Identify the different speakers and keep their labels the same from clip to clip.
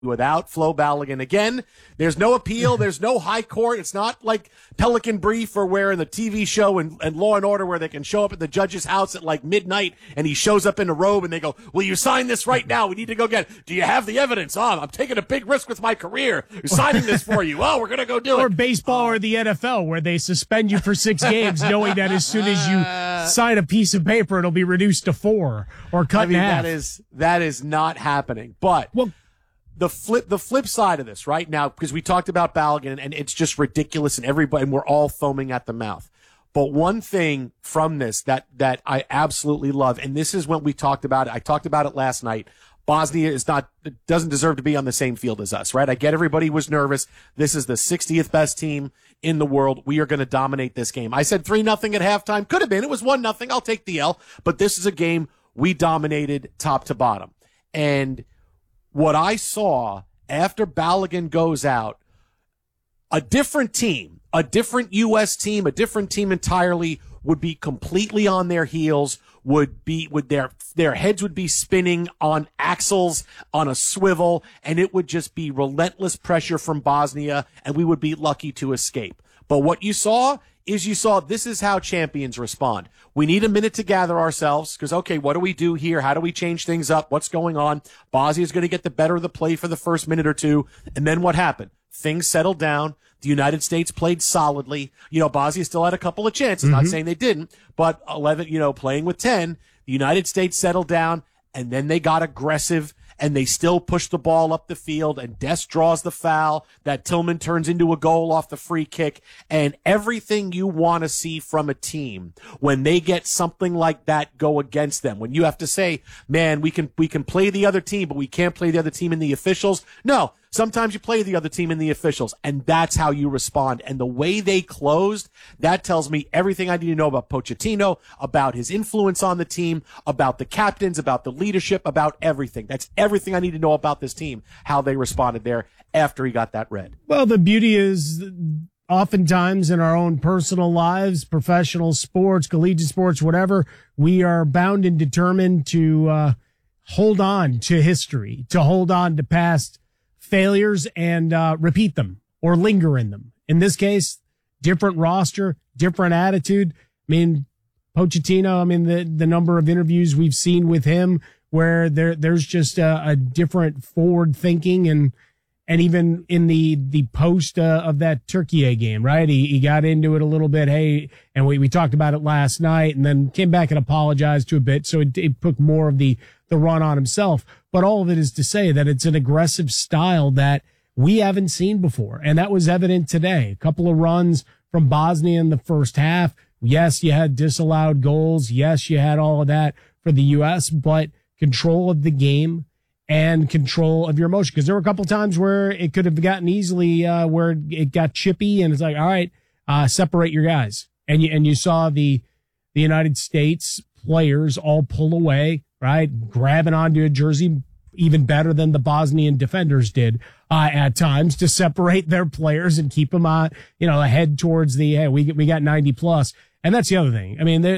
Speaker 1: without Flo Balogun. Again, there's no appeal. There's no high court. It's not like Pelican Brief or where in the TV show and Law and Order where they can show up at the judge's house at like midnight and he shows up in a robe and they go, will you sign this right now? We need to go get it. Do you have the evidence? I'm taking a big risk with my career. We're signing this for you. Oh, we're going to go do it.
Speaker 2: Or baseball or the NFL where they suspend you for 6 games knowing that as soon as you sign a piece of paper, it'll be reduced to 4 or cut in half.
Speaker 1: That is not happening. But the flip side of this right now, because we talked about Balogun and it's just ridiculous and we're all foaming at the mouth. But one thing from this that I absolutely love, and this is when we talked about it. I talked about it last night. Bosnia doesn't deserve to be on the same field as us, right? I get everybody was nervous. This is the 60th best team in the world. We are going to dominate this game. I said 3-0 at halftime. Could have been. It was 1-0. I'll take the L. But this is a game we dominated top to bottom. And what I saw after Balogun goes out, a different team, a different U.S. team, a different team entirely would be completely on their heels, their heads would be spinning on axles on a swivel, and it would just be relentless pressure from Bosnia, and we would be lucky to escape. But what you saw this is how champions respond. We need a minute to gather ourselves because, okay, what do we do here? How do we change things up? What's going on? Bosnia's going to get the better of the play for the first minute or two. And then what happened? Things settled down. The United States played solidly. Bosnia still had a couple of chances. Not saying they didn't, but 11, playing with 10, the United States settled down and then they got aggressive. And they still push the ball up the field, and Dest draws the foul. That Tillman turns into a goal off the free kick. And everything you want to see from a team when they get something like that go against them. When you have to say, man, we can play the other team, but we can't play the other team in the officials. No. Sometimes you play the other team in the officials, and that's how you respond. And the way they closed, that tells me everything I need to know about Pochettino, about his influence on the team, about the captains, about the leadership, about everything. That's everything I need to know about this team, how they responded there after he got that red.
Speaker 2: Well, the beauty is oftentimes in our own personal lives, professional sports, collegiate sports, whatever, we are bound and determined to hold on to history, to hold on to past failures and repeat them or linger in them. In this case, different roster, different attitude. I mean, Pochettino, the number of interviews we've seen with him where there's just a different forward thinking and even in the post of that Turkey game, right? He got into it a little bit. Hey, and we talked about it last night and then came back and apologized to a bit. So it took more of the run on himself. But all of it is to say that it's an aggressive style that we haven't seen before. And that was evident today. A couple of runs from Bosnia in the first half. Yes, you had disallowed goals. Yes, you had all of that for the U.S., but control of the game and control of your emotion. Because there were a couple times where it could have gotten easily, where it got chippy and it's like, all right, separate your guys. And you saw the United States players all pull away, right? Grabbing onto a jersey even better than the Bosnian defenders did, at times to separate their players and keep them, head towards hey, we got 90 plus. And that's the other thing. I mean,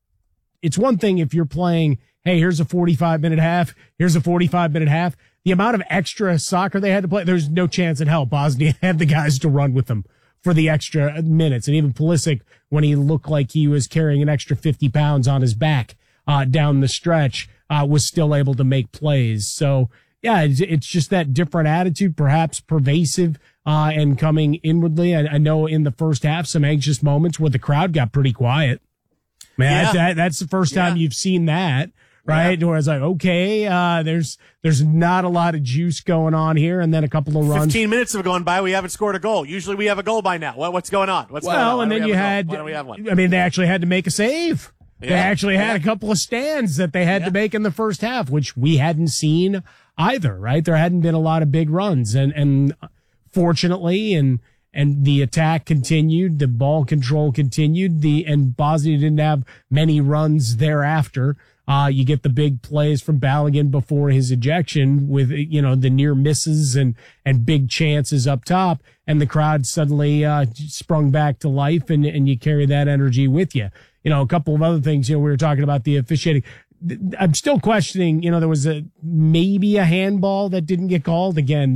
Speaker 2: it's one thing if you're playing, hey, here's a 45-minute half. Here's a 45-minute half. The amount of extra soccer they had to play, there's no chance in hell Bosnia had the guys to run with them for the extra minutes. And even Pulisic, when he looked like he was carrying an extra 50 pounds on his back, down the stretch, was still able to make plays. So yeah, it's just that different attitude, perhaps pervasive, and coming inwardly. I know in the first half, some anxious moments where the crowd got pretty quiet. Man, yeah. That's the first time you've seen that, right? Yeah. Where it's like, okay, there's not a lot of juice going on here. And then a couple of runs.
Speaker 1: 15 minutes have gone by. We haven't scored a goal. Usually we have a goal by now. What's going on? What's going on?
Speaker 2: And then you had, why don't we have one? I mean, they actually had to make a save. Yeah. They actually had a couple of stands that they had to make in the first half, which we hadn't seen either, right? There hadn't been a lot of big runs and fortunately, and the attack continued, the ball control continued, and Bosnia didn't have many runs thereafter. You get the big plays from Balogun before his ejection with, the near misses and big chances up top, and the crowd suddenly, sprung back to life and you carry that energy with you. A couple of other things, we were talking about the officiating. I'm still questioning, there was maybe a handball that didn't get called again.